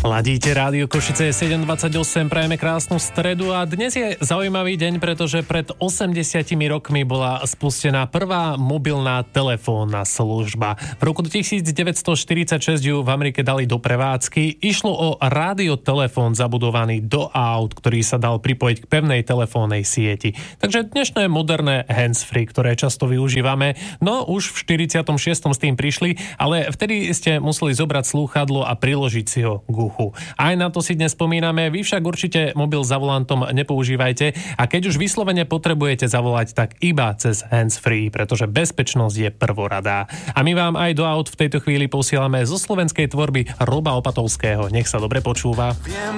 Ladíte Rádio Košice 7:28, prajeme krásnu stredu a dnes je zaujímavý deň, pretože pred 80 rokmi bola spustená prvá mobilná telefónna služba. V roku 1946 ju v Amerike dali do prevádzky. Išlo o rádiotelefón zabudovaný do aut, ktorý sa dal pripojiť k pevnej telefónnej sieti. Takže dnešné moderné handsfree, ktoré často využívame, no už v 46. s tým prišli, ale vtedy ste museli zobrať slúchadlo a priložiť si ho k uchu. Aj na to si dnes spomíname, vy však určite mobil za volantom nepoužívajte a keď už vyslovene potrebujete zavolať, tak iba cez handsfree, pretože bezpečnosť je prvoradá. A my vám aj do aut v tejto chvíli posielame zo slovenskej tvorby Roba Opatovského. Nech sa dobre počúva.